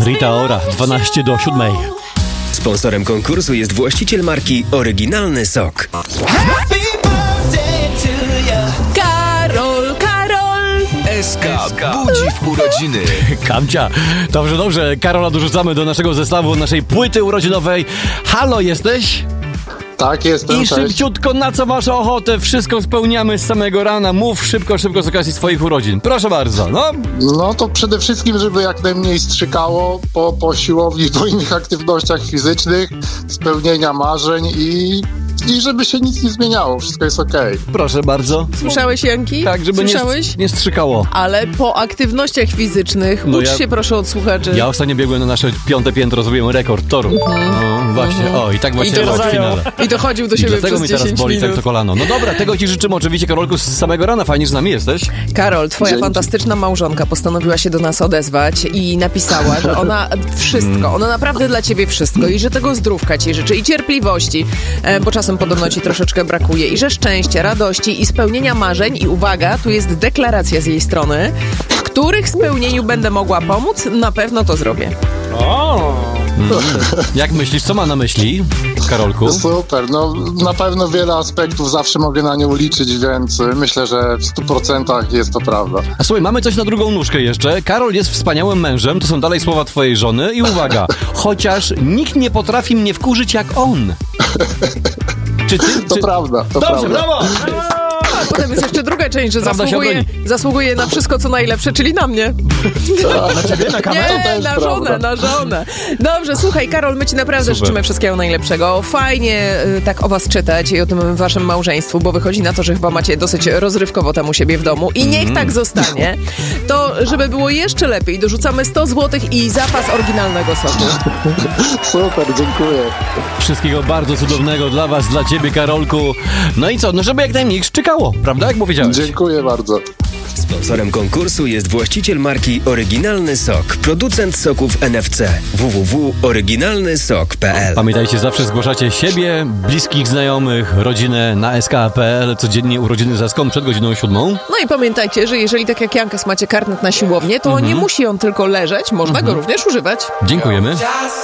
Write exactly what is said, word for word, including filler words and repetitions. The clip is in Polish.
Rita Ora, dwanaście do siódmej. Sponsorem konkursu jest właściciel marki Oryginalny Sok. Karol, Karol! S K budzi w urodziny. Kamcia, dobrze, dobrze. Karola dorzucamy do naszego zestawu, naszej płyty urodzinowej. Halo, jesteś? Tak, jestem. I szybciutko, na co masz ochotę? Wszystko spełniamy z samego rana. Mów szybko, szybko z okazji swoich urodzin. Proszę bardzo, no. No to przede wszystkim, żeby jak najmniej strzykało po, po siłowni, po innych aktywnościach fizycznych, spełnienia marzeń i, i żeby się nic nie zmieniało. Wszystko jest okej. Okay. Proszę bardzo. Słyszałeś, Janki? Tak, żeby Słyszałeś? nie, nie strzykało. Ale po aktywnościach fizycznych No ucz ja- się proszę od słuchaczy. Ja ostatnio biegłem na nasze piąte piętro, zrobiłem rekord toru. No właśnie, o i tak I właśnie to, było w finale. I to chodził do I siebie dlatego przez mnie teraz dziesięć boli minut. tak to kolano. No dobra, tego ci życzymy oczywiście, Karolku, z samego rana. Fajnie, że z nami jesteś. Karol, twoja Dzięki. fantastyczna małżonka postanowiła się do nas odezwać i napisała, że ona wszystko, ona naprawdę dla ciebie wszystko i że tego zdrówka ci życzy i cierpliwości, e, bo czasem podobno ci troszeczkę brakuje i że szczęścia, radości i spełnienia marzeń i uwaga, tu jest deklaracja z jej strony, w których spełnieniu będę mogła pomóc, na pewno to zrobię. Jak myślisz, co ma na myśli, Karolku? Super, no na pewno wiele aspektów zawsze mogę na nią liczyć, więc myślę, że w stu procentach jest to prawda. A słuchaj, mamy coś na drugą nóżkę jeszcze. Karol jest wspaniałym mężem, to są dalej słowa twojej żony i uwaga, chociaż nikt nie potrafi mnie wkurzyć jak on. Czy ty... To czy... prawda, to Dobrze, prawda. brawo! A potem jest jeszcze druga część, że Prawda się zasługuje, obroni. zasługuje na wszystko, co najlepsze, czyli na mnie. Na ciebie, na kamerę? To Nie, też na prawda. żonę, na żonę. Dobrze, słuchaj, Karol, my ci naprawdę Super. życzymy wszystkiego najlepszego. Fajnie y, tak o was czytać i o tym waszym małżeństwu, bo wychodzi na to, że chyba macie dosyć rozrywkowo tam u siebie w domu i niech Mm. tak zostanie. To, żeby było jeszcze lepiej, dorzucamy sto złotych i zapas oryginalnego soku. Super, dziękuję. Wszystkiego bardzo cudownego dla was, dla ciebie, Karolku. No i co? No żeby jak najmniej szczykało, prawda? Jak powiedziałeś. Dziękuję bardzo. Sponsorem konkursu jest właściciel marki Oryginalny Sok, producent soków N F C. w w w kropka oryginalny sok kropka p l. Pamiętajcie, zawsze zgłaszacie siebie, bliskich znajomych, rodzinę na s k kropka p l, codziennie urodziny za skąd przed godziną siódmą. No i pamiętajcie, że jeżeli tak jak Jankas macie karnet na siłownię, to nie musi on tylko leżeć, można go również używać. Dziękujemy.